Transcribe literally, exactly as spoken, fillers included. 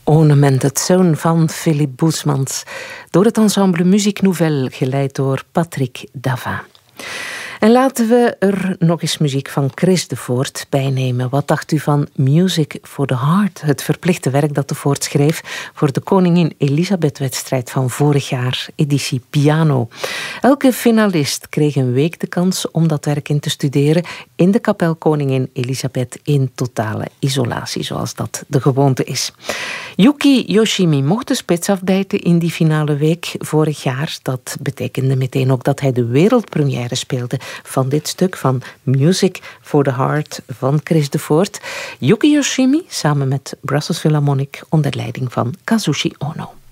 Ornament, het zoon van Philippe Boesmans, door het ensemble Musique Nouvelle, geleid door Patrick Davin. En laten we er nog eens muziek van Chris de Voort bij nemen. Wat dacht u van Music for the Heart? Het verplichte werk dat de Voort schreef voor de Koningin Elisabeth-wedstrijd van vorig jaar, editie piano. Elke finalist kreeg een week de kans om dat werk in te studeren in de kapel Koningin Elisabeth in totale isolatie, zoals dat de gewoonte is. Yuki Yoshimi mocht de spits afbijten in die finale week vorig jaar. Dat betekende meteen ook dat hij de wereldpremière speelde van dit stuk van Music for the Heart van Chris de Voort. Yuki Yoshimi samen met Brussels Philharmonic onder leiding van Kazushi Ono.